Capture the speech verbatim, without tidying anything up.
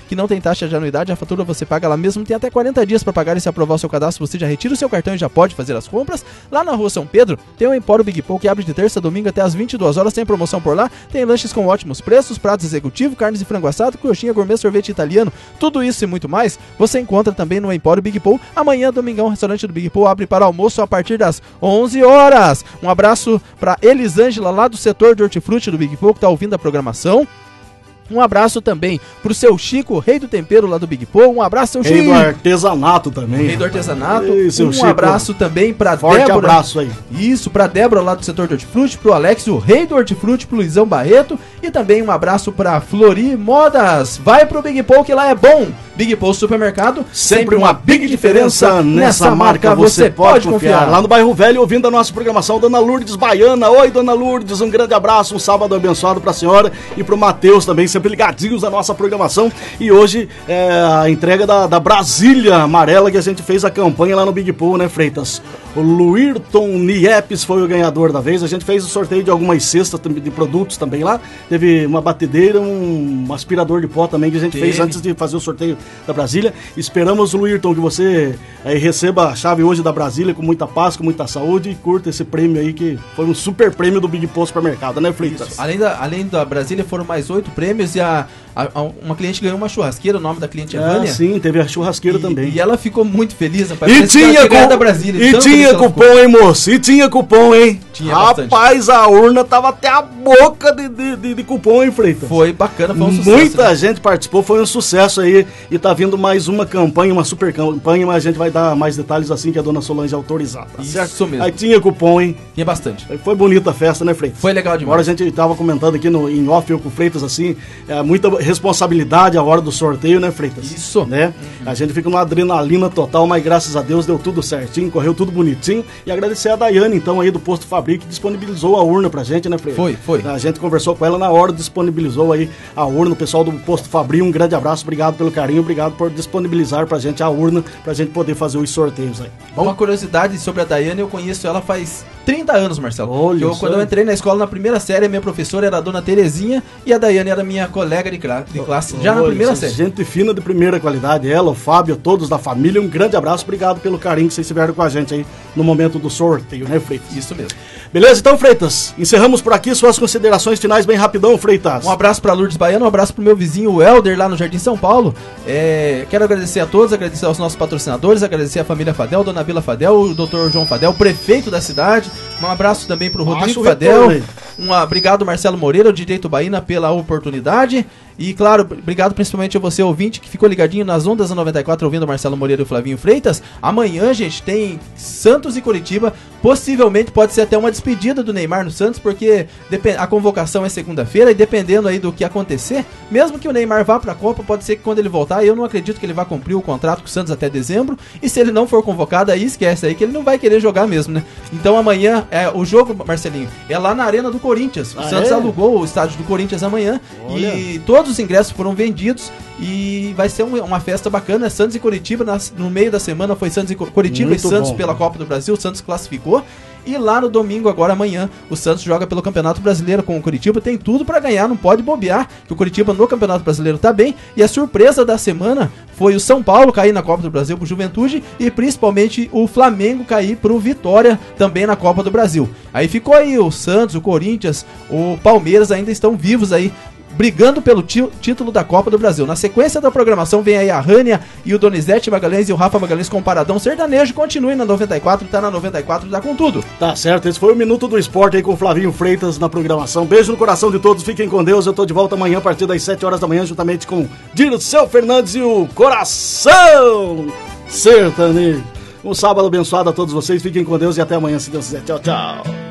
que não tem taxa de anuidade, a fatura você paga lá mesmo, tem até quarenta dias para pagar e se aprovar o seu cadastro, você já retira o seu cartão e já pode fazer as compras. Lá na Rua São Pedro, tem o Empório Big Paul que abre de terça a domingo até as vinte e duas horas, tem promoção por lá, tem lanches com ótimos preços, pratos executivo, carnes e frango assado, coxinha gourmet, sorvete italiano, tudo isso e muito mais, você encontra também no Empório Big Paul. Amanhã, domingão, o restaurante do Big Paul abre para almoço a partir das onze horas. Um abraço para Elisângela, lá do setor de hortifruti do Big Paul, que tá ouvindo a programação. Um abraço também pro seu Chico, rei do tempero lá do Big Paul. Um abraço, seu Chico. Rei do artesanato também. Rei do artesanato. Ei, um Chico. abraço também pra Forte Débora. Forte abraço aí. Isso, pra Débora lá do setor de hortifruti, pro Alex, o rei do hortifruti, pro Luizão Barreto. E também um abraço pra Flori Modas. Vai pro Big Paul que lá é bom. Big Paul Supermercado, sempre uma big diferença. Nessa marca você pode confiar. Lá no Bairro Velho, ouvindo a nossa programação, Dona Lourdes Baiana. Oi, Dona Lourdes, um grande abraço, um sábado abençoado pra senhora e pro Matheus também, sempre ligadinhos na nossa programação. E hoje é a entrega da, da Brasília amarela que a gente fez a campanha lá no Big Paul, né, Freitas? O Luirton Niepes foi o ganhador da vez. A gente fez o sorteio de algumas cestas de produtos também lá. Teve uma batedeira, um aspirador de pó também que a gente Teve. fez antes de fazer o sorteio da Brasília. Esperamos, Luirton, que você aí receba a chave hoje da Brasília com muita paz, com muita saúde e curta esse prêmio aí que foi um super prêmio do Big Paul Supermercado, né, Freitas? Além da, além da Brasília foram mais oito prêmios e a, a, a, uma cliente ganhou uma churrasqueira, o nome da cliente é Vânia. Ah, sim, teve a churrasqueira e, também. E ela ficou muito feliz, rapaz. E tinha, com, da Brasília, e tinha cupom, hein, moço? E tinha cupom, hein? Tinha Rapaz, bastante. A urna tava até a boca de, de, de, de cupom, hein, Freitas? Foi bacana, foi um sucesso. Muita né? gente participou, foi um sucesso aí. E tá vindo mais uma campanha, uma super campanha, mas a gente vai dar mais detalhes assim que a dona Solange autorizar, tá Isso certo? mesmo. Aí tinha cupom, hein? Tinha bastante. Aí foi bonita a festa, né, Freitas? Foi legal demais. Agora a gente tava comentando aqui no, em off, eu com o Freitas, assim, é muita responsabilidade a hora do sorteio, né, Freitas? Isso. Né? Uhum. A gente fica numa adrenalina total, mas graças a Deus deu tudo certinho, correu tudo bonitinho. E agradecer a Daiane, então, aí do Posto Fabric, que disponibilizou a urna pra gente, né, Freitas? Foi, foi. A gente conversou com ela na hora, disponibilizou aí a urna. O pessoal do Posto Fabril, um grande abraço, obrigado pelo carinho, obrigado por disponibilizar pra gente a urna, pra gente poder fazer os sorteios aí. Bom? Uma curiosidade sobre a Daiane, eu conheço ela faz trinta anos, Marcelo. Olha eu, quando eu entrei na escola, na primeira série, a minha professora era a dona Terezinha e a Daiane era minha colega de, cla de classe, já Olha, na primeira série. Gente fina de primeira qualidade, ela, o Fábio, todos da família, um grande abraço, obrigado pelo carinho que vocês tiveram com a gente aí no momento do sorteio, né, Freitas? Isso mesmo. Beleza, então, Freitas, encerramos por aqui suas considerações finais bem rapidão, Freitas. Um abraço para Lourdes Baiano, um abraço pro meu vizinho o Helder lá no Jardim São Paulo. É, quero agradecer a todos, agradecer aos nossos patrocinadores, agradecer a família Fadel, Dona Vila Fadel, o doutor João Fadel, prefeito da cidade. Um abraço também pro Rodrigo Fadel. Um obrigado, Marcelo Moreira, o D J Tubaína, pela oportunidade. E, claro, obrigado principalmente a você, ouvinte, que ficou ligadinho nas ondas da noventa e quatro, ouvindo o Marcelo Moreira e o Flavinho Freitas. Amanhã, gente, tem Santos e Curitiba. Possivelmente pode ser até uma despedida do Neymar no Santos, porque a convocação é segunda-feira e dependendo aí do que acontecer, mesmo que o Neymar vá pra Copa, pode ser que quando ele voltar, eu não acredito que ele vá cumprir o contrato com o Santos até dezembro. E se ele não for convocado, aí esquece aí que ele não vai querer jogar mesmo, né? Então amanhã, é, o jogo, Marcelinho, é lá na Arena do Corinthians. O ah, Santos é? alugou o estádio do Corinthians amanhã. Olha. E todos os ingressos foram vendidos e vai ser um, uma festa bacana. Santos e Curitiba, nas, no meio da semana foi Santos e Curitiba Muito e Santos bom. Pela Copa do Brasil. O Santos classificou. E lá no domingo, agora amanhã, o Santos joga pelo Campeonato Brasileiro com o Curitiba. Tem tudo pra ganhar, não pode bobear, que o Curitiba no Campeonato Brasileiro tá bem. E a surpresa da semana foi o São Paulo cair na Copa do Brasil pro Juventude e principalmente o Flamengo cair pro Vitória também na Copa do Brasil. Aí ficou aí o Santos, o Corinthians, o Palmeiras ainda estão vivos aí, brigando pelo título da Copa do Brasil. Na sequência da programação vem aí a Rânia e o Donizete Magalhães e o Rafa Magalhães com o Paradão Sertanejo. Continue na noventa e quatro, tá na noventa e quatro, tá com tudo. Tá certo, esse foi o Minuto do Esporte aí com o Flavinho Freitas na programação. Beijo no coração de todos, fiquem com Deus. Eu tô de volta amanhã a partir das sete horas da manhã, juntamente com Dirceu Fernandes e o Coração Sertanejo. Um sábado abençoado a todos vocês, fiquem com Deus e até amanhã, se Deus quiser. Tchau, tchau.